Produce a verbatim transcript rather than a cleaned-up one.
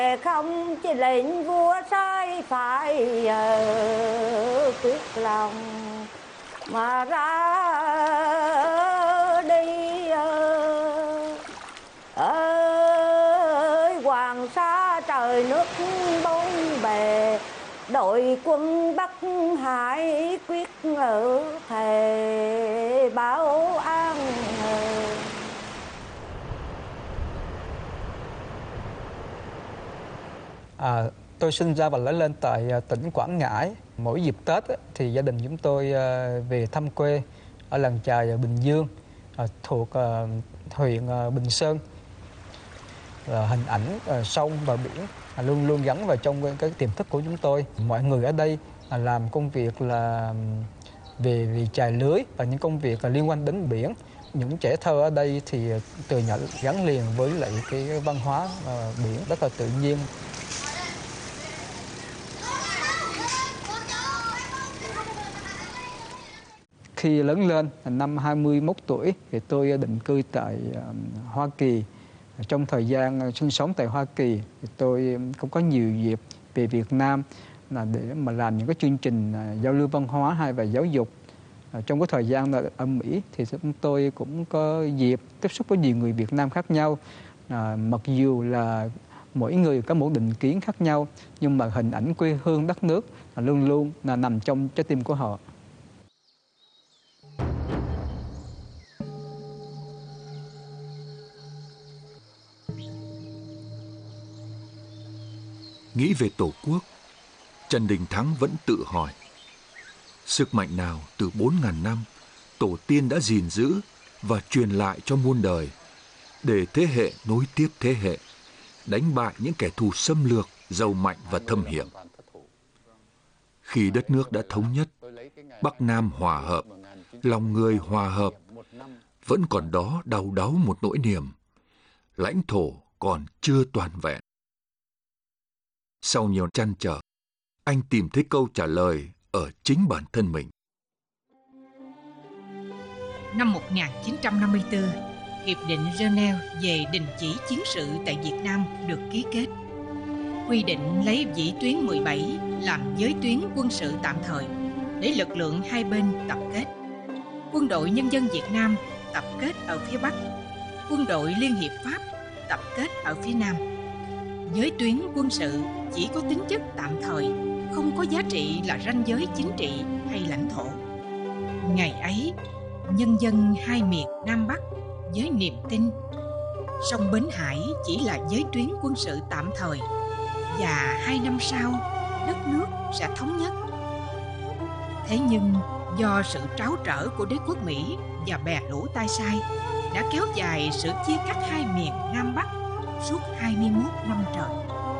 Không chỉ lệnh vua sai phải quyết lòng mà ra đi ơi hoàng sa trời nước bốn bề, đội quân Bắc Hải quyết ở thề bảo an. À, tôi sinh ra và lớn lên tại tỉnh Quảng Ngãi. Mỗi dịp Tết thì gia đình chúng tôi về thăm quê ở làng chài Bình Dương, thuộc huyện Bình Sơn. Hình ảnh sông và biển luôn luôn gắn vào trong cái tiềm thức của chúng tôi. Mọi người ở đây làm công việc là về về chài lưới và những công việc liên quan đến biển. Những trẻ thơ ở đây thì từ nhỏ gắn liền với lại cái văn hóa biển rất là tự nhiên. Khi lớn lên, năm hai mươi mốt tuổi, thì tôi định cư tại Hoa Kỳ. Trong thời gian sinh sống tại Hoa Kỳ, thì tôi cũng có nhiều dịp về Việt Nam là để mà làm những cái chương trình giao lưu văn hóa hay về giáo dục. Trong cái thời gian ở Mỹ thì chúng tôi cũng có dịp tiếp xúc với nhiều người Việt Nam khác nhau. À, mặc dù là mỗi người có một định kiến khác nhau, nhưng mà hình ảnh quê hương đất nước luôn luôn là nằm trong trái tim của họ. Nghĩ về Tổ quốc, Trần Đình Thắng vẫn tự hỏi, sức mạnh nào từ bốn ngàn năm tổ tiên đã gìn giữ và truyền lại cho muôn đời, để thế hệ nối tiếp thế hệ, đánh bại những kẻ thù xâm lược, giàu mạnh và thâm hiểm. Khi đất nước đã thống nhất, Bắc Nam hòa hợp, lòng người hòa hợp, vẫn còn đó đau đáu một nỗi niềm, lãnh thổ còn chưa toàn vẹn. Sau nhiều trăn trở, anh tìm thấy câu trả lời ở chính bản thân mình. Năm một nghìn chín trăm năm mươi tư, Hiệp định Geneva về đình chỉ chiến sự tại Việt Nam được ký kết. Quy định lấy vĩ tuyến mười bảy làm giới tuyến quân sự tạm thời để lực lượng hai bên tập kết. Quân đội Nhân dân Việt Nam tập kết ở phía Bắc, quân đội Liên hiệp Pháp tập kết ở phía Nam. Giới tuyến quân sự chỉ có tính chất tạm thời, không có giá trị là ranh giới chính trị hay lãnh thổ. Ngày ấy, nhân dân hai miền Nam Bắc với niềm tin sông Bến Hải chỉ là giới tuyến quân sự tạm thời, và hai năm sau đất nước sẽ thống nhất. Thế nhưng do sự tráo trở của đế quốc Mỹ và bè lũ tay sai đã kéo dài sự chia cắt hai miền Nam Bắc suốt hai mươi mốt năm trời.